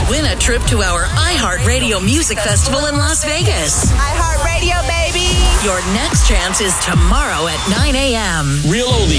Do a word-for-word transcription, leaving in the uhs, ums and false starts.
win a trip to our iHeartRadio Music Festival in Las Vegas. iHeartRadio, baby. Your next chance is tomorrow at nine a.m. Real oldies.